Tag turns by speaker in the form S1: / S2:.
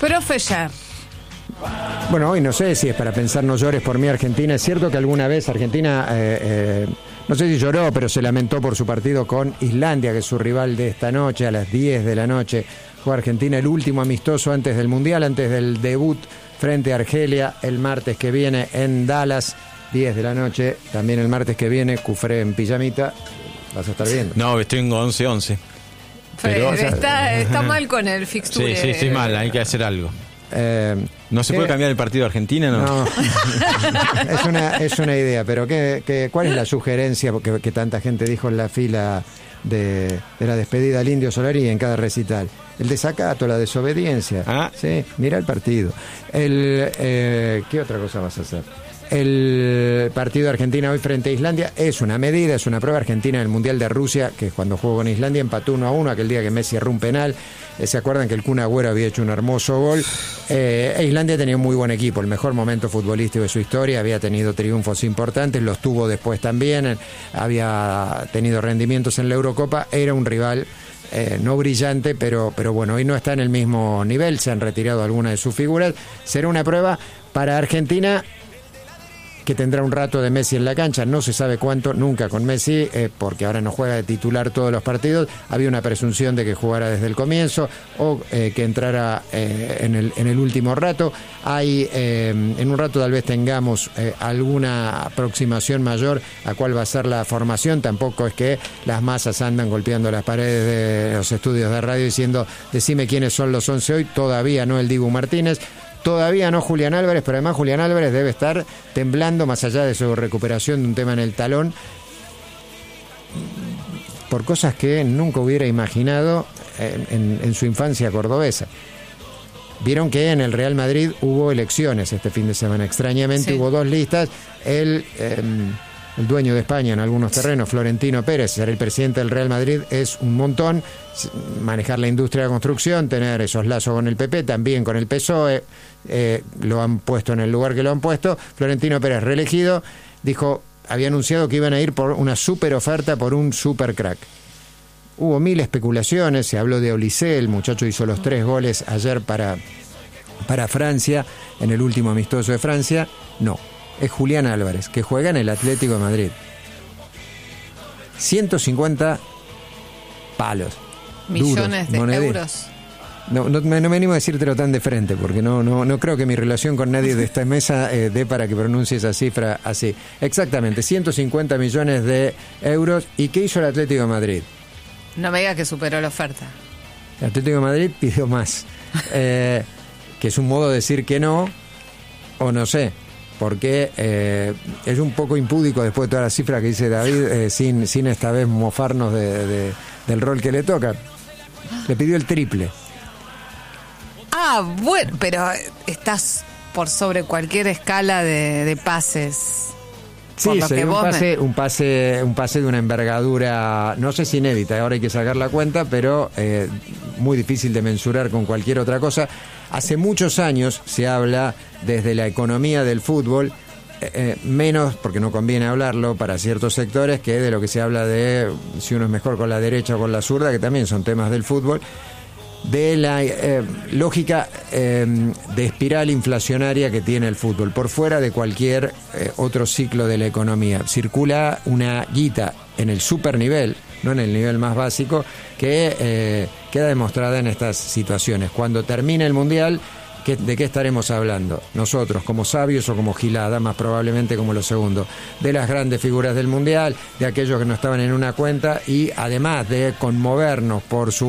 S1: Profe Yer.
S2: Bueno, hoy no sé si es para pensar no llores por mí Argentina. Es cierto que alguna vez Argentina, no sé si lloró, pero se lamentó por su partido con Islandia, que es su rival de esta noche, a las 10 de la noche. Juega Argentina el último amistoso antes del Mundial, antes del debut frente a Argelia, el martes que viene en Dallas, 10 de la noche. También el martes que viene, Cufré en pijamita. ¿Vas a estar viendo?
S3: No, tengo 11-11.
S1: Pero está mal con el fixture.
S3: Sí, mal, hay que hacer algo. ¿No se puede cambiar el partido de Argentina? No.
S2: Es una idea, pero ¿cuál es la sugerencia que tanta gente dijo en la fila de la despedida al Indio Solari en cada recital? El desacato, la desobediencia. Sí, mira el partido. ¿Qué otra cosa vas a hacer? El partido de Argentina hoy frente a Islandia es una medida, es una prueba. Argentina en el Mundial de Rusia, que cuando jugó con Islandia empató 1-1, aquel día que Messi erró un penal. ¿Se acuerdan que el Kun Agüero había hecho un hermoso gol? Islandia tenía un muy buen equipo, el mejor momento futbolístico de su historia, había tenido triunfos importantes, los tuvo después también, había tenido rendimientos en la Eurocopa, era un rival no brillante, pero bueno, hoy no está en el mismo nivel, se han retirado algunas de sus figuras. Será una prueba para Argentina, que tendrá un rato de Messi en la cancha, no se sabe cuánto, nunca con Messi, porque ahora no juega de titular todos los partidos. Había una presunción de que jugara desde el comienzo o que entrara en el último rato. En un rato tal vez tengamos alguna aproximación mayor a cuál va a ser la formación. Tampoco es que las masas andan golpeando las paredes de los estudios de radio diciendo decime quiénes son los 11 hoy. Todavía no el Dibu Martínez. Todavía no Julián Álvarez, pero además Julián Álvarez debe estar temblando más allá de su recuperación de un tema en el talón por cosas que nunca hubiera imaginado en su infancia cordobesa. Vieron que en el Real Madrid hubo elecciones este fin de semana. Extrañamente sí. Hubo dos listas. El dueño de España en algunos terrenos, Florentino Pérez, ser el presidente del Real Madrid es un montón. Manejar la industria de la construcción, tener esos lazos con el PP, también con el PSOE, lo han puesto en el lugar que lo han puesto. Florentino Pérez, reelegido, había anunciado que iban a ir por una super oferta por un super crack. Hubo 1000 especulaciones, se habló de Olise, el muchacho hizo los 3 goles ayer para Francia, en el último amistoso de Francia. No, es Julián Álvarez, que juega en el Atlético de Madrid. 150 palos.
S1: Millones
S2: duros,
S1: de euros.
S2: No me animo a decírtelo tan de frente, porque no creo que mi relación con nadie de esta mesa dé para que pronuncie esa cifra así. Exactamente, 150 millones de euros. ¿Y qué hizo el Atlético de Madrid?
S1: No me digas que superó la oferta.
S2: El Atlético de Madrid pidió más. Que es un modo de decir que no, o no sé, porque es un poco impúdico después de todas las cifras que dice David, sin esta vez mofarnos del rol que le toca. Le pidió el triple.
S1: Bueno, pero estás por sobre cualquier escala de pases.
S2: Sí, sería un pase de una envergadura, no sé si inédita, ahora hay que sacar la cuenta, pero muy difícil de mensurar con cualquier otra cosa. Hace muchos años se habla desde la economía del fútbol, menos, porque no conviene hablarlo para ciertos sectores, que de lo que se habla de si uno es mejor con la derecha o con la zurda, que también son temas del fútbol, de la lógica de espiral inflacionaria que tiene el fútbol, por fuera de cualquier otro ciclo de la economía. Circula una guita en el supernivel, no en el nivel más básico, que queda demostrada en estas situaciones. Cuando termine el Mundial, ¿de qué estaremos hablando? Nosotros, como sabios o como gilada, más probablemente como lo segundo, de las grandes figuras del Mundial, de aquellos que no estaban en una cuenta y además de conmovernos por su